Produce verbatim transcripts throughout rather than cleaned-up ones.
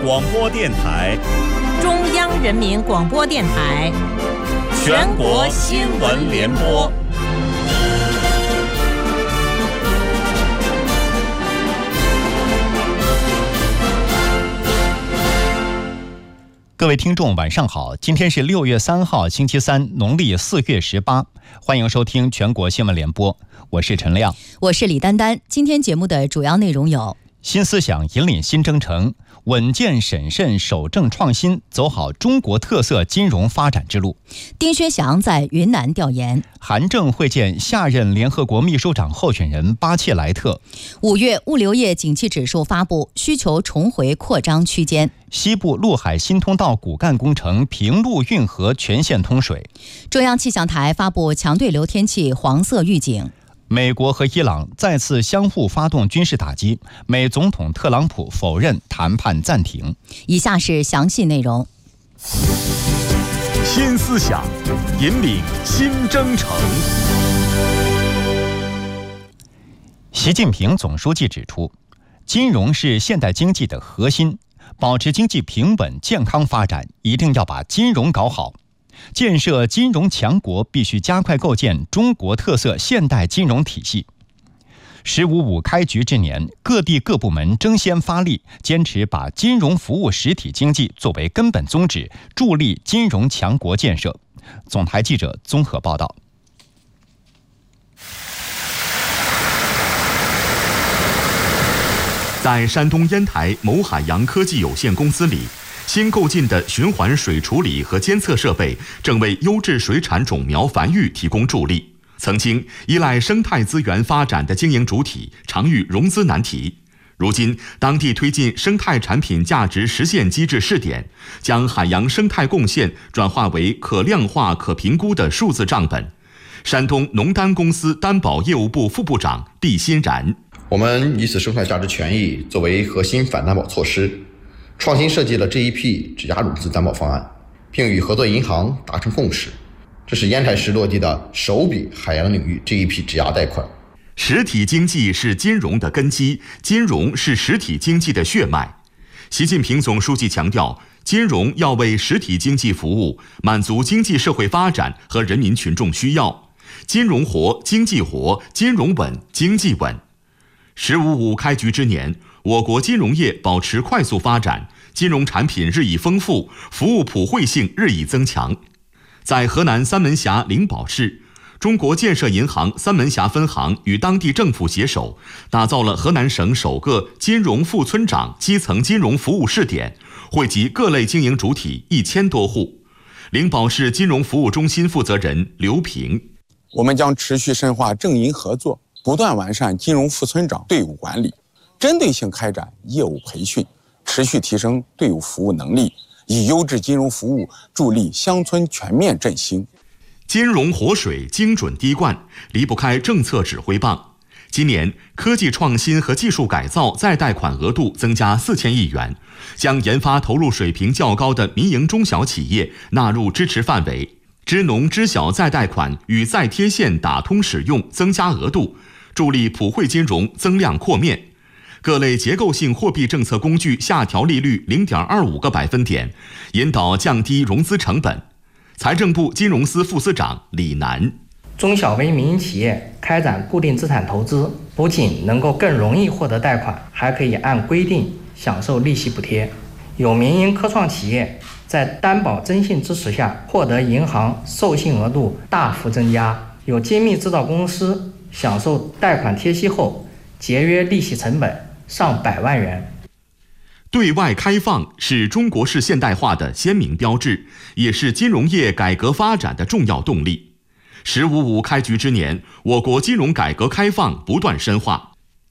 广播电台、 中央人民广播电台、 全国新闻联播。 各位听众晚上好，今天是六月三号星期三，农历四月十八，欢迎收听全国新闻联播，我是陈亮， 我是李丹丹。今天节目的主要内容有： 新思想引领新征程，稳健审慎守正创新，走好中国特色金融发展之路。 丁薛祥在云南调研。 韩正会见下任联合国秘书长候选人巴切莱特。 五月物流业景气指数发布，需求重回扩张区间。 西部陆海新通道骨干工程平陆运河全线通水。 中央气象台发布强对流天气黄色预警。 美国和伊朗再次相互发动军事打击，美总统特朗普否认谈判暂停。 以下是详细内容。 新思想引领新征程。 习近平总书记指出，金融是现代经济的核心，保持经济平稳健康发展，一定要把金融搞好。建设金融强国必须加快构建中国特色现代金融体系。十五五开局之年，各地各部门争先发力，坚持把金融服务实体经济作为根本宗旨，助力金融强国建设。总台记者综合报道。 在山东烟台某海洋科技有限公司里，新购进的循环水处理和监测设备正为优质水产种苗繁育提供助力。曾经依赖生态资源发展的经营主体常遇融资难题，如今当地推进生态产品价值实现机制试点，将海洋生态贡献转化为可量化可评估的数字账本。山东农丹公司担保业务部副部长毕欣然： 我们以此生态价值权益作为核心反担保措施，创新设计了这一批质押融资担保方案，并与合作银行达成共识。这是烟台市落地的首笔海洋领域这一批质押贷款。 实体经济是金融的根基，金融是实体经济的血脉。习近平总书记强调，金融要为实体经济服务，满足经济社会发展和人民群众需要。金融活，经济活，金融稳，经济稳。十五五开局之年，我国金融业保持快速发展，金融产品日益丰富，服务普惠性日益增强。在河南三门峡灵宝市，中国建设银行三门峡分行与当地政府携手，打造了河南省首个金融副村长基层金融服务试点，惠及各类经营主体一千多户。灵宝市金融服务中心负责人刘平： 我们将持续深化政银合作，不断完善金融副村长队伍管理，针对性开展业务培训，持续提升队伍服务能力，以优质金融服务助力乡村全面振兴。 金融活水，精准滴灌，离不开政策指挥棒。今年科技创新和技术改造再贷款额度增加四千亿元，将研发投入水平较高的民营中小企业纳入支持范围，支农支小再贷款与再贴现打通使用增加额度，助力普惠金融增量扩面。各类结构性货币政策工具下调利率 零点二五 个百分点，引导降低融资成本。财政部金融司副司长李楠： 中小微民营企业开展固定资产投资，不仅能够更容易获得贷款，还可以按规定享受利息补贴。有民营科创企业在担保征信支持下，获得银行授信额度大幅增加。有精密制造公司享受贷款贴息后，节约利息成本上百万元。 对外开放是中国式现代化的鲜明标志，也是金融业改革发展的重要动力。十五五开局之年，我国金融改革开放不断深化。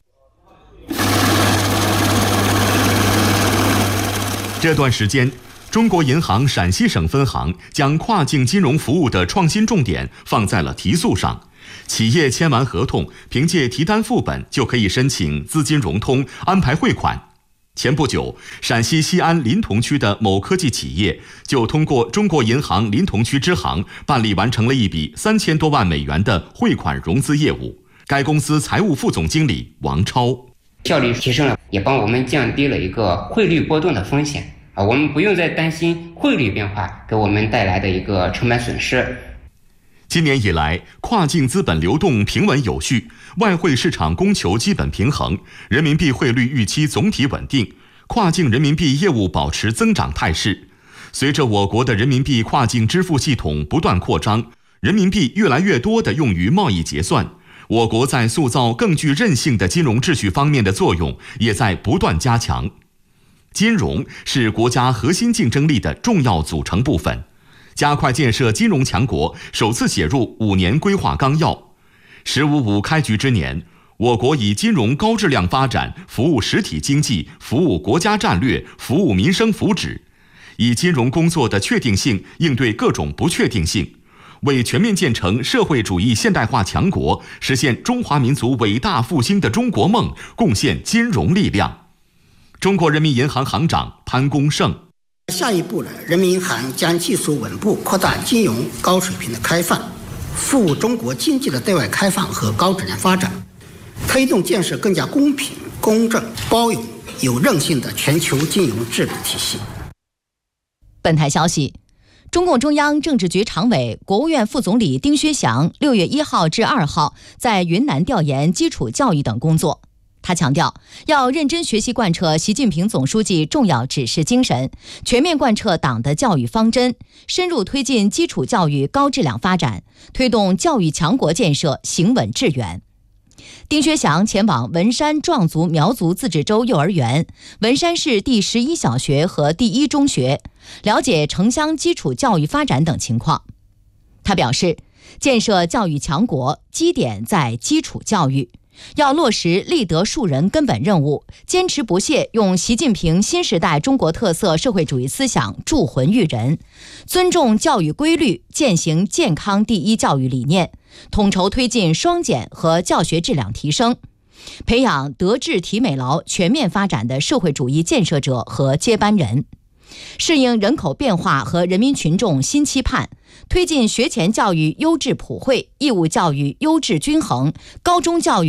这段时间，中国银行陕西省分行将跨境金融服务的创新重点放在了提速上。企业签完合同，凭借提单副本就可以申请资金融通、安排汇款。前不久，陕西西安临潼区的某科技企业就通过中国银行临潼区支行办理完成了一笔三千多万美元的汇款融资业务。该公司财务副总经理王超： 效率提升了， 也帮我们降低了一个汇率波动的风险啊，我们不用再担心汇率变化给我们带来的一个成本损失。 今年以来，跨境资本流动平稳有序，外汇市场供求基本平衡，人民币汇率预期总体稳定，跨境人民币业务保持增长态势。随着我国的人民币跨境支付系统不断扩张，人民币越来越多地用于贸易结算，我国在塑造更具韧性的金融秩序方面的作用也在不断加强。金融是国家核心竞争力的重要组成部分，加快建设金融强国首次写入五年规划纲要。十五五开局之年，我国以金融高质量发展服务实体经济，服务国家战略，服务民生福祉，以金融工作的确定性应对各种不确定性，为全面建成社会主义现代化强国，实现中华民族伟大复兴的中国梦贡献金融力量。中国人民银行行长潘功胜： 下一步呢，人民银行将继续稳步扩大金融高水平的开放，服务中国经济的对外开放和高质量发展，推动建设更加公平、公正、包容、有韧性的全球金融治理体系。 本台消息，中共中央政治局常委、国务院副总理丁薛祥六月一号至二号在云南调研基础教育等工作。他强调，要认真学习贯彻习近平总书记重要指示精神，全面贯彻党的教育方针，深入推进基础教育高质量发展，推动教育强国建设行稳致远。丁薛祥前往文山壮族苗族自治州幼儿园、文山市第十一小学和第一中学，了解城乡基础教育发展等情况。他表示，建设教育强国，基点在基础教育，要落实立德树人根本任务，坚持不懈用习近平新时代中国特色社会主义思想铸魂育人，尊重教育规律，践行健康第一教育理念，统筹推进双减和教学质量提升，培养德智体美劳全面发展的社会主义建设者和接班人，适应人口变化和人民群众新期盼，推进学前教育优质普惠、义务教育优质均衡、高中教育